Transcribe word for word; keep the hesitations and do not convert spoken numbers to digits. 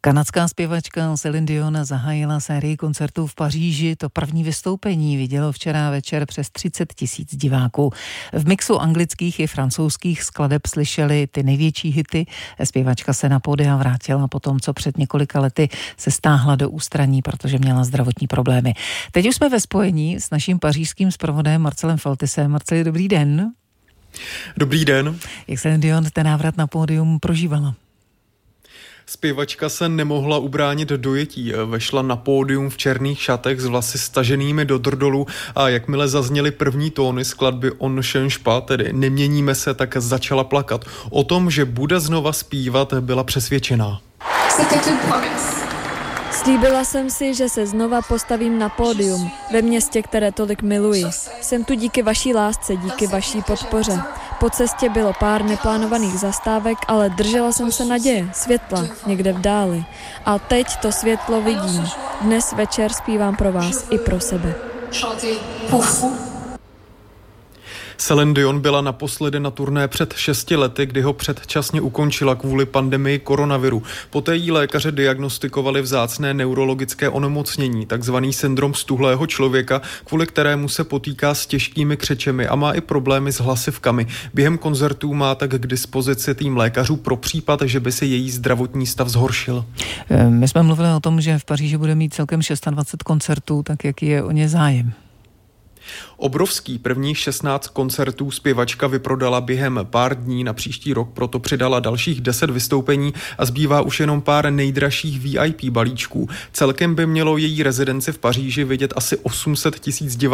Kanadská zpěvačka Céline Dion zahájila sérii koncertů v Paříži. To první vystoupení vidělo včera večer přes třicet tisíc diváků. V mixu anglických i francouzských skladeb slyšeli ty největší hity. Zpěvačka se na pódia vrátila po tom, co před několika lety se stáhla do ústraní, protože měla zdravotní problémy. Teď už jsme ve spojení s naším pařížským zpravodajem Marcelem Faltisem. Marceli, dobrý den. Dobrý den. Jak Céline Dion ten návrat na pódium prožívala? Zpěvačka se nemohla ubránit dojetí. Vešla na pódium v černých šatech s vlasy staženými do drdolu a jakmile zazněly první tóny skladby On ne change pas, tedy Neměníme se, tak začala plakat. O tom, že bude znova zpívat, byla přesvědčená. Slíbila jsem si, že se znova postavím na pódium ve městě, které tolik miluji. Jsem tu díky vaší lásce, díky vaší podpoře. Po cestě bylo pár neplánovaných zastávek, ale držela jsem se naděje, světla, někde v dáli. A teď to světlo vidím. Dnes večer zpívám pro vás i pro sebe. Céline Dion byla naposledy na turné před šesti lety, kdy ho předčasně ukončila kvůli pandemii koronaviru. Poté jí lékaře diagnostikovali vzácné neurologické onemocnění, takzvaný syndrom stuhlého člověka, kvůli kterému se potýká s těžkými křečemi a má i problémy s hlasivkami. Během koncertů má tak k dispozici tým lékařů pro případ, že by se její zdravotní stav zhoršil. My jsme mluvili o tom, že v Paříži bude mít celkem dvacet šest koncertů, tak jaký je o ně zájem? Obrovský prvních šestnáct koncertů zpěvačka vyprodala během pár dní, na příští rok proto přidala dalších deset vystoupení a zbývá už jenom pár nejdražších V I P balíčků. Celkem by mělo její rezidenci v Paříži vidět asi osm set tisíc diváků.